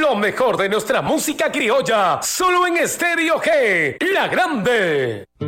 Lo mejor de nuestra música criolla, solo en Estéreo G, La Grande.